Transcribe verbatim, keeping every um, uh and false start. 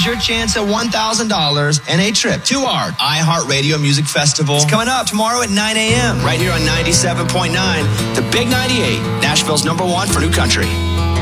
is your chance at one thousand dollars and a trip to our iHeartRadio Music Festival. It's coming up tomorrow at nine a.m. right here on ninety-seven point nine, the Big ninety-eight, Nashville's number one for new country.